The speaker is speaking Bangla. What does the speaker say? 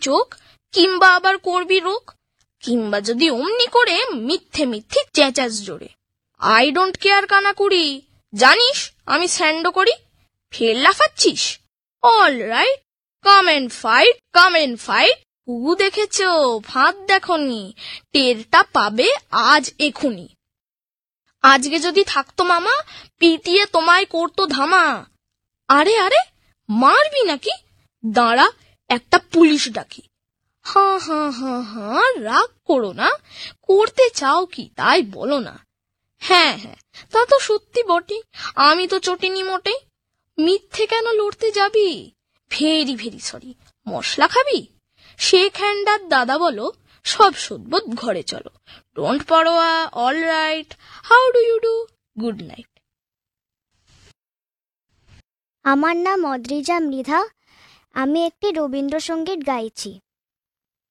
চোখ, কিংবা আবার করবি রোগ, কিংবা যদি অমনি করে মিথ্যে মিথ্যে চেঁচাস জোরে। আই ডোন্ট কেয়ার কানাকুড়ি, জানিস আমি স্যান্ডো করি। ফের লাফাচ্ছিস? All right, come and fight, come and fight. হু দেখেছ, ফাঁদ দেখনি, টেরটা পাবে আজ এখুনি। আজকে যদি থাকতো মামা, পিটিয়ে তোমায় করতো ধামা। আরে আরে, মারবি নাকি? দাঁড়া, একটা পুলিশ ডাকি। হাঁ হাঁ হাঁ হাঁ, রাগ করো না, করতে চাও কি তাই বলো না। হ্যাঁ হ্যাঁ, তা তো সত্যি বটে, আমি তো চটিনি মোটেই। মিথ্যে কেন লড়তে যাবি? Very very sorry. মশলা খাবি? শেখ হ্যান্ডার দাদা বলো, সব শোধবোধ ঘরে চলো। ডোন্ট পরোয়া, all right, how do you do, good night. আমার নাম অদ্রিজা মৃধা। আমি একটি রবীন্দ্রসঙ্গীত গাইছি।